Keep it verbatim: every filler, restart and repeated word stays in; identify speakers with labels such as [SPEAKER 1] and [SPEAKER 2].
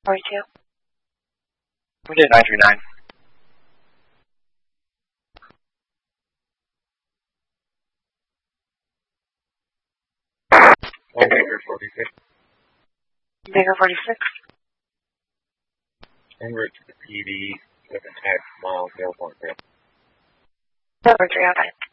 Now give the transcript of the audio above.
[SPEAKER 1] forty-two.
[SPEAKER 2] We did nine three nine.
[SPEAKER 3] Oh, Baker forty-six.
[SPEAKER 1] Baker forty-six.
[SPEAKER 3] En route to the P D with an X mile zero point zero.
[SPEAKER 1] Number three, okay.